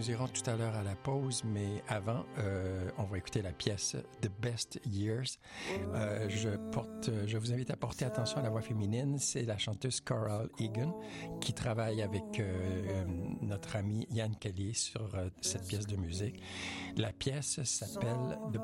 nous irons tout à l'heure à la pause, mais avant, on va écouter la pièce The Best Years. Je vous invite à porter attention à la voix féminine. C'est la chanteuse Coral Egan qui travaille avec notre ami Yann Kelly sur cette pièce de musique. La pièce s'appelle The